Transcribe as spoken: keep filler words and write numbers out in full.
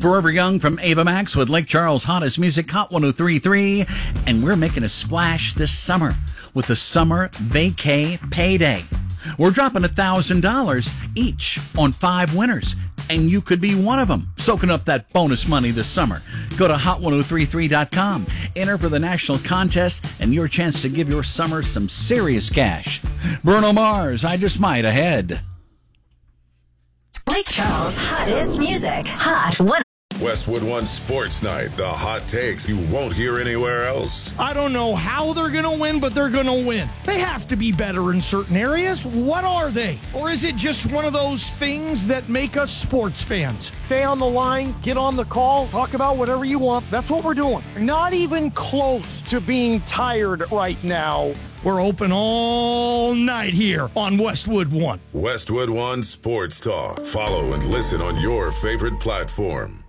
Forever Young from Ava Max with Lake Charles' hottest music, Hot one oh three point three. And we're making a splash this summer with the Summer Vacay Payday. We're dropping one thousand dollars each on five winners, and you could be one of them, soaking up that bonus money this summer. Go to hot ten thirty-three dot com, enter for the national contest, and your chance to give your summer some serious cash. Bruno Mars, I Just Might, ahead. Lake Charles' hottest music, Hot one. Westwood One Sports Night, the hot takes you won't hear anywhere else. I don't know how they're going to win, but they're going to win. They have to be better in certain areas. What are they? Or is it just one of those things that make us sports fans? Stay on the line, get on the call, talk about whatever you want. That's what we're doing. Not even close to being tired right now. We're open all night here on Westwood One. Westwood One Sports Talk. Follow and listen on your favorite platform.